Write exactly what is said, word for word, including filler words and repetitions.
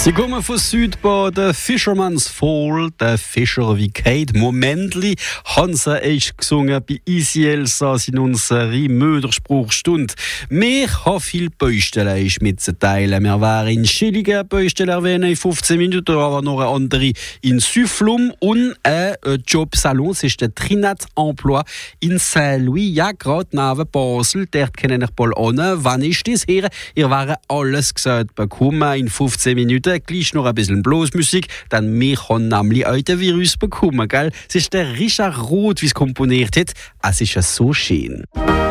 Sie kommen von Südbaden, Fisherman's Fall, der Fischer wie Kate Momentli. Hansa ist gesungen bei Easy Elsass in unserer Möderspruchstunde. Wir haben viel Baustellen mitzuteilen. Wir waren in Schilligen Baustelle erwähnen in fünfzehn Minuten, aber noch eine andere in Süfflum und ein Jobsalon. Das ist der Trinat Emploi in Saint-Louis, ja, gerade neben Basel. Dort kennen wir bald an. Wann ist das her? Ihr wäre alles gesagt bekommen in fünfzehn Minuten. Gleich noch ein bisschen Bluesmusik, dann wir haben nämlich auch den Virus bekommen, gell? Es ist der Richard Roth, wie es komponiert hat. Es ist ja so schön.